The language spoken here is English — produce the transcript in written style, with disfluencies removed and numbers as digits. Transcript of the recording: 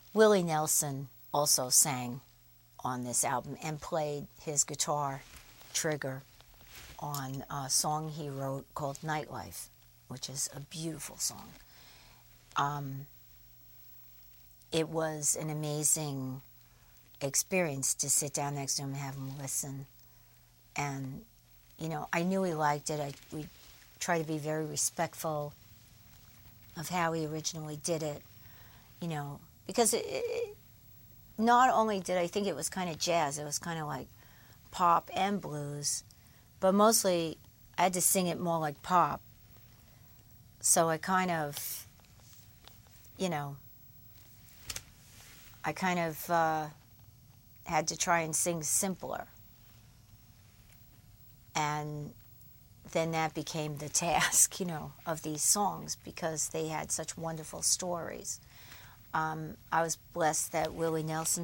Willie Nelson also sang on this album and played his guitar trigger on a song he wrote called Nightlife, which is a beautiful song. It was an amazing experience to sit down next to him and have him listen. And, I knew he liked it. We try to be very respectful of how he originally did it, because not only did I think it was kind of jazz, it was kind of like pop and blues, but mostly I had to sing it more like pop. So I kind of, had to try and sing simpler. And then that became the task, of these songs, because they had such wonderful stories. I was blessed that Willie Nelson